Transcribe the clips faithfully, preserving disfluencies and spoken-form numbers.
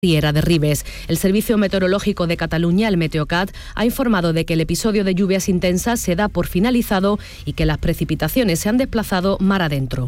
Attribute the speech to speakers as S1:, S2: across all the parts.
S1: Riera de Ribes. El Servicio Meteorológico de Cataluña, el Meteocat, ha informado de que el episodio de lluvias intensas se da por finalizado y que las precipitaciones se han desplazado mar adentro.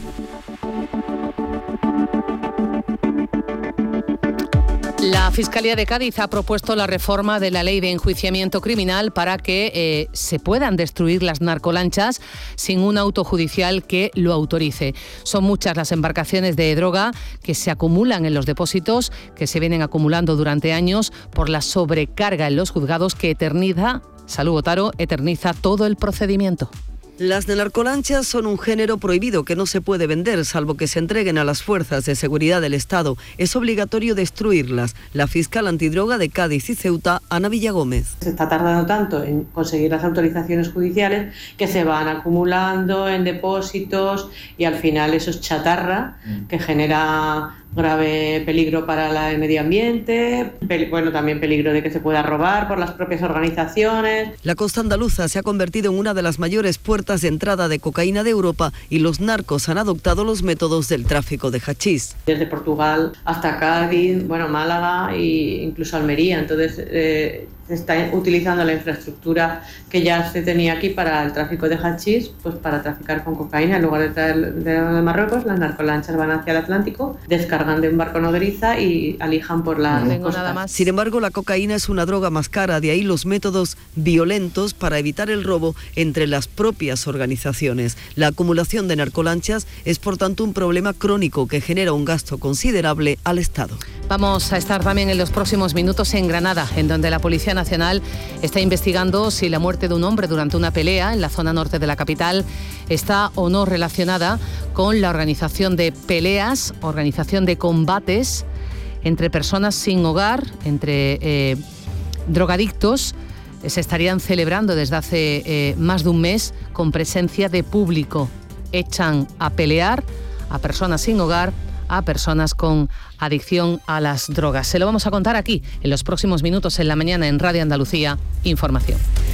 S1: La Fiscalía de Cádiz ha propuesto la reforma de la Ley de Enjuiciamiento Criminal para que eh, se puedan destruir las narcolanchas sin un auto judicial que lo autorice. Son muchas las embarcaciones de droga que se acumulan en los depósitos, que se vienen acumulando durante años por la sobrecarga en los juzgados que eterniza, Salud Otaro, eterniza todo el procedimiento.
S2: Las narcolanchas son un género prohibido que no se puede vender, salvo que se entreguen a las fuerzas de seguridad del Estado. Es obligatorio destruirlas. La fiscal antidroga de Cádiz y Ceuta, Ana Villagómez.
S3: Se está tardando tanto en conseguir las autorizaciones judiciales que se van acumulando en depósitos y al final eso es chatarra que genera grave peligro para el medio ambiente, bueno, también peligro de que se pueda robar por las propias organizaciones.
S2: La costa andaluza se ha convertido en una de las mayores puertas de entrada de cocaína de Europa y los narcos han adoptado los métodos del tráfico de hachís.
S3: Desde Portugal hasta Cádiz, bueno, Málaga e incluso Almería. Entonces eh, se está utilizando la infraestructura que ya se tenía aquí para el tráfico de hachís, pues para traficar con cocaína. En lugar de traer de Marruecos, las narcolanchas van hacia el Atlántico, descargan de un barco nodriza y alijan por la
S1: no tengo
S3: costa.
S1: Nada más.
S2: Sin embargo, la cocaína es una droga más cara, de ahí los métodos violentos para evitar el robo entre las propias organizaciones. La acumulación de narcolanchas es, por tanto, un problema crónico que genera un gasto considerable al Estado.
S1: Vamos a estar también en los próximos minutos en Granada, en donde la Policía Nacional está investigando si la muerte de un hombre durante una pelea en la zona norte de la capital está o no relacionada con la organización de peleas, organización de combates entre personas sin hogar, entre eh, drogadictos. Se estarían celebrando desde hace eh, más de un mes con presencia de público. Echan a pelear a personas sin hogar, a personas con adicción a las drogas. Se lo vamos a contar aquí en los próximos minutos en la mañana en Radio Andalucía Información.